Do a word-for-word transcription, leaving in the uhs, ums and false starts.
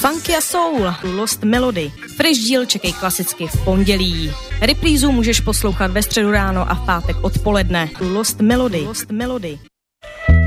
funky a soul, Lost Melody. Fresh díl čekej klasicky v pondělí. Reprízu můžeš poslouchat ve středu ráno a v pátek odpoledne. Lost Melody. Lost Melody.